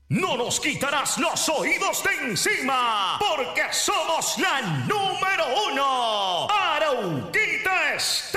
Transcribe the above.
No nos quitarás los oídos de encima, porque somos la número 1. Arauquita Estéreo.